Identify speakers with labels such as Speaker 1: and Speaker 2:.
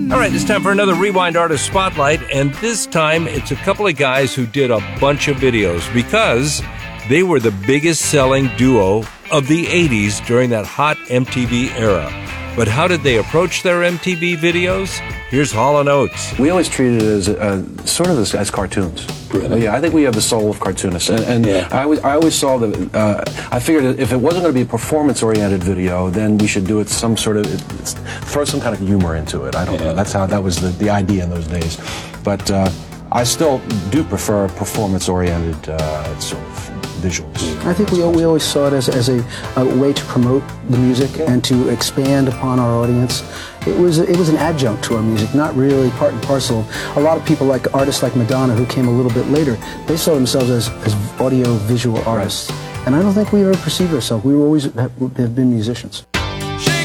Speaker 1: All right, it's time for another Rewind Artist Spotlight, and this time it's a couple of guys who did a bunch of videos because they were the biggest selling duo of the 80s during that hot MTV era. But how did they approach their MTV videos? Here's Hall & Oates.
Speaker 2: We always treated it as sort of as cartoons.
Speaker 3: Really?
Speaker 2: Yeah, I think we have the soul of cartoonists. And
Speaker 3: Yeah.
Speaker 2: I always saw that, I figured that if it wasn't going to be a performance-oriented video, then we should do it some sort of, throw some kind of humor into it. I don't know. That was the idea in those days. But I still do prefer performance-oriented sort of visuals.
Speaker 4: I think we always saw it as a way to promote the music and to expand upon our audience. It was an adjunct to our music, not really part and parcel. A lot of people, like artists like Madonna, who came a little bit later, they saw themselves as audio-visual artists. And I don't think we ever perceived ourselves. We were always have been musicians.